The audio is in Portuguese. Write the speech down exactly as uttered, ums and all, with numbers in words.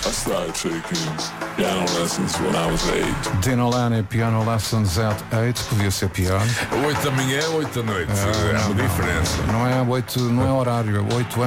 I started taking piano lessons when I was eight. Dino Lane, Piano Lessons at eight, podia ser pior. Oito da manhã, oito da noite. Ah, é não, uma não. diferença. Não é oito, não é horário, é oito